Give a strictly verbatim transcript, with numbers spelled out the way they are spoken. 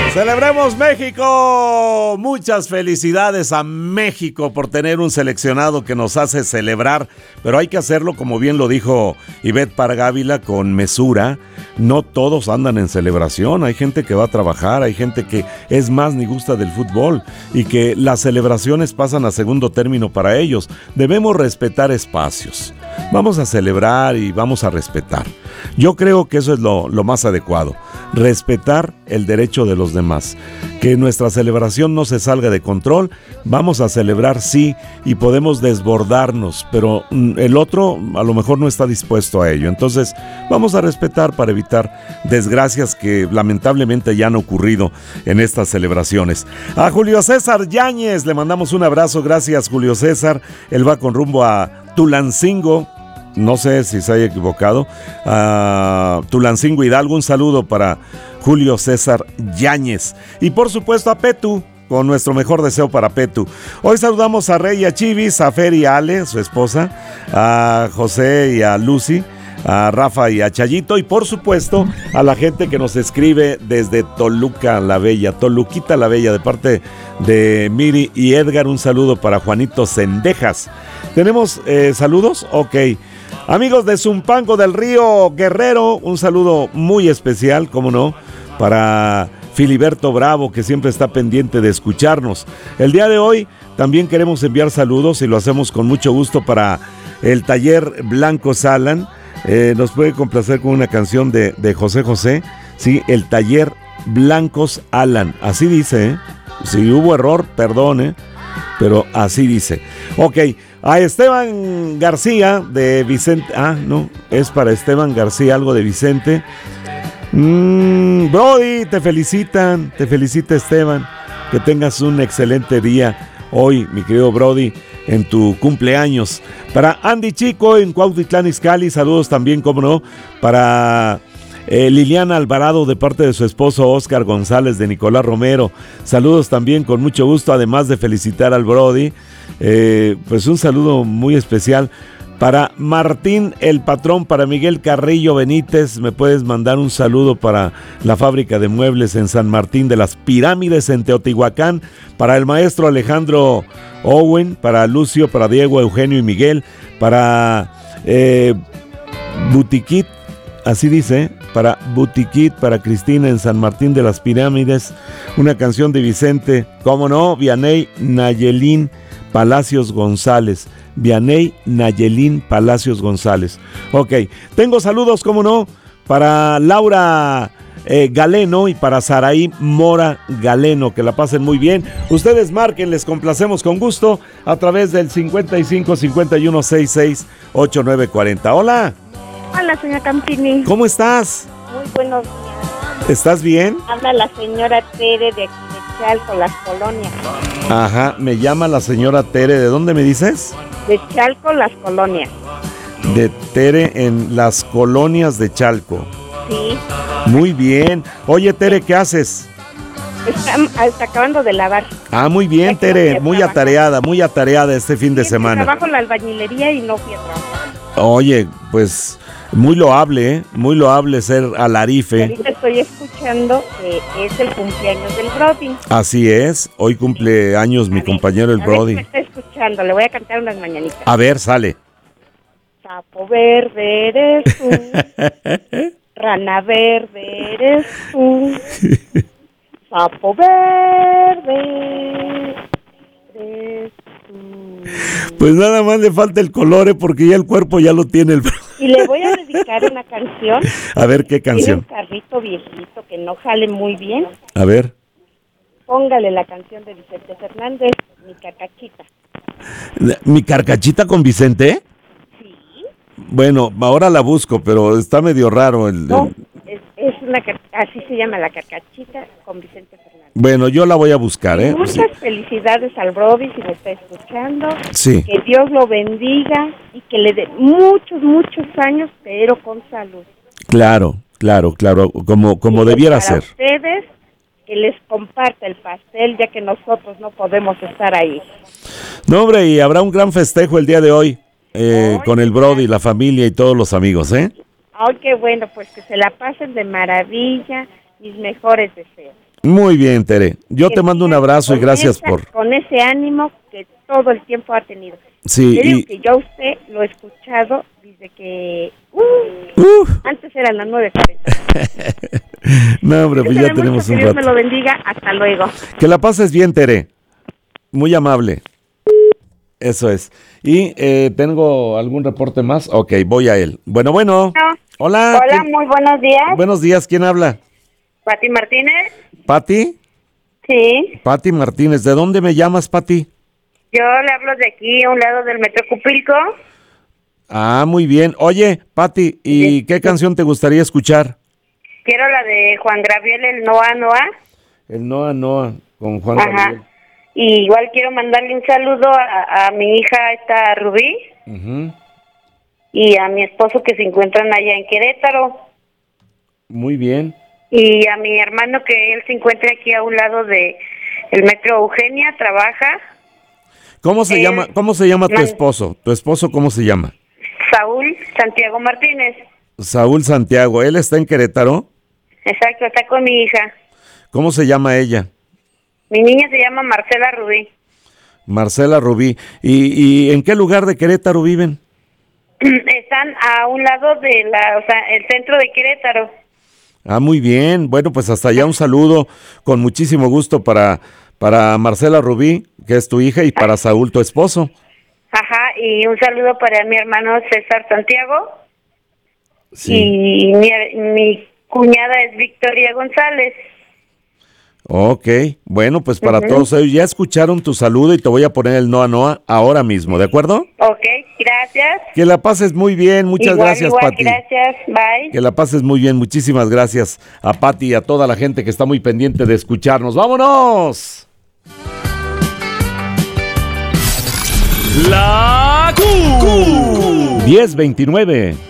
¡Celebremos México! Muchas felicidades a México por tener un seleccionado que nos hace celebrar, pero hay que hacerlo, como bien lo dijo Ivette Pargávila, con mesura. No todos andan en celebración, hay gente que va a trabajar, hay gente que es más ni gusta del fútbol y que las celebraciones pasan a segundo término para ellos. Debemos respetar espacios. Vamos a celebrar y vamos a respetar. Yo creo que eso es lo, lo más adecuado. Respetar el derecho de los demás. Que nuestra celebración no se salga de control. Vamos a celebrar, sí, y podemos desbordarnos, pero el otro a lo mejor no está dispuesto a ello. Entonces, vamos a respetar para evitar desgracias que lamentablemente ya han ocurrido en estas celebraciones. A Julio César Yáñez le mandamos un abrazo. Gracias, Julio César. Él va con rumbo a Tulancingo. No sé si se haya equivocado. A Tulancingo, Hidalgo. Un saludo para Julio César Yáñez. Y por supuesto a Petu, con nuestro mejor deseo para Petu. Hoy saludamos a Rey y a Chivis, a Fer y a Ale, su esposa, a José y a Lucy, a Rafa y a Chayito, y por supuesto a la gente que nos escribe desde Toluca la Bella, Toluquita la Bella, de parte de Miri y Edgar. Un saludo para Juanito Cendejas. ¿Tenemos eh, saludos? Ok. Amigos de Zumpango del Río Guerrero, un saludo muy especial, cómo no, para Filiberto Bravo, que siempre está pendiente de escucharnos. El día de hoy también queremos enviar saludos y lo hacemos con mucho gusto para el taller Blanco Salan. Eh, nos puede complacer con una canción de, de José José, sí, el taller Blancos Alan, así dice, ¿eh? Si hubo error, perdone, pero así dice. Ok, a Esteban García de Vicente, ah, no, es para Esteban García, algo de Vicente. Mm, Brody, te felicitan, te felicita Esteban, que tengas un excelente día hoy, mi querido Brody, en tu cumpleaños. Para Andy Chico en Cuautitlán Izcalli, saludos también, como no, para eh, Liliana Alvarado de parte de su esposo Oscar González de Nicolás Romero, saludos también con mucho gusto, además de felicitar al Brody, eh, pues un saludo muy especial. Para Martín el Patrón, para Miguel Carrillo Benítez, me puedes mandar un saludo para la fábrica de muebles en San Martín de las Pirámides en Teotihuacán, para el maestro Alejandro Owen, para Lucio, para Diego, Eugenio y Miguel, para eh, Butiquit, así dice, para Butiquit, para Cristina en San Martín de las Pirámides, una canción de Vicente, cómo no, Vianey Nayelín Palacios González. Vianey Nayelín Palacios González. Ok, tengo saludos, cómo no, para Laura eh, Galeno y para Saraí Mora Galeno, que la pasen muy bien. Ustedes marquen, les complacemos con gusto a través del cincuenta y cinco cincuenta y uno sesenta y seis ochenta y nueve cuarenta. Hola. Hola, señora Campini. ¿Cómo estás? Muy buenos días. ¿Estás bien? Habla la señora Tere de aquí de Chalco, Las Colonias. Ajá, me llama la señora Tere. ¿De dónde me dices? De Chalco, Las Colonias. De Tere en Las Colonias de Chalco. Sí. Muy bien. Oye, Tere, ¿qué haces? Está, está acabando de lavar. Ah, muy bien, Tere. Muy atareada, muy atareada este fin de semana. Trabajo en la albañilería y no fui a trabajar. Oye, pues muy loable, ¿eh? Muy loable ser alarife. Ahorita estoy escuchando que es el cumpleaños del Brody. Así es, hoy cumple años mi compañero el Brody. Me está escuchando, le voy a cantar unas mañanitas. A ver, sale. Sapo verde eres tú, rana verde eres tú, sapo verde eres tú. Pues nada más le falta el colore porque ya el cuerpo ya lo tiene el Brody. Y le voy a dedicar una canción. A ver, ¿qué canción? Tiene un carrito viejito que no jale muy bien. A ver. Póngale la canción de Vicente Fernández, Mi Carcachita. ¿Mi Carcachita con Vicente? Sí. Bueno, ahora la busco, pero está medio raro el... No, es, es una, así se llama, La Carcachita con Vicente Fernández. Bueno, yo la voy a buscar, ¿eh? Muchas sí. felicidades al Brody, si me está escuchando. Sí. Que Dios lo bendiga y que le dé muchos, muchos años, pero con salud. Claro, claro, claro, como, como debiera ser. Para ustedes, que les comparta el pastel, ya que nosotros no podemos estar ahí. No, hombre, y habrá un gran festejo el día de hoy, eh, hoy con el Brody, la familia y todos los amigos, ¿eh? Ay, qué bueno, pues que se la pasen de maravilla, mis mejores deseos. Muy bien, Tere. Yo Que te mando un siga abrazo y con gracias esa- por... Con ese ánimo que todo el tiempo ha tenido. Sí, Le digo y... que yo a usted lo he escuchado desde que... Uh, Uh, antes eran las nueve cuarenta. no, hombre, pues ya tenemos Que un Dios me rato. lo bendiga. Hasta luego. Que la pases bien, Tere. Muy amable. Eso es. Y eh, tengo algún reporte más. Ok, voy a él. Bueno, bueno. No. Hola. Hola, ¿quién- muy buenos días. Buenos días. ¿Quién habla? Pati Martínez. ¿Pati? Sí, Pati Martínez. ¿De dónde me llamas, Pati? yo le hablo de aquí, a un lado del Metro Cupilco. Ah, muy bien. Oye, Pati, ¿y Sí. qué canción te gustaría escuchar? Quiero la de Juan Gabriel, el Noa Noa. El Noa Noa con Juan Ajá. Gabriel. Y igual quiero mandarle un saludo a, a mi hija, esta Rubí, Ujú. y a mi esposo que se encuentran allá en Querétaro. Muy bien. Y a mi hermano que él se encuentra aquí a un lado de el Metro Eugenia, trabaja. ¿Cómo se Eh, llama? ¿Cómo se llama tu man- esposo? ¿Tu esposo cómo se llama? Saúl Santiago Martínez. Saúl Santiago. ¿Él está en Querétaro? Exacto, está con mi hija. ¿Cómo se llama ella? Mi niña se llama Marcela Rubí. Marcela Rubí. ¿Y, y en qué lugar de Querétaro viven? Están a un lado de la, o sea, el centro de Querétaro. Ah, muy bien. Bueno, pues hasta allá un saludo con muchísimo gusto para, para Marcela Rubí, que es tu hija, y para Saúl, tu esposo. Ajá, y un saludo para mi hermano César Santiago. Sí. Y mi, mi cuñada es Victoria González. Ok. Bueno, pues para Ujú. todos ellos, ya escucharon tu saludo y te voy a poner el Noa Noa ahora mismo, ¿de acuerdo? Ok, gracias. Que la pases muy bien. Muchas igual, gracias, igual, Pati. gracias, bye. Que la pases muy bien. Muchísimas gracias a Pati y a toda la gente que está muy pendiente de escucharnos. ¡Vámonos! La Q. diez veintinueve.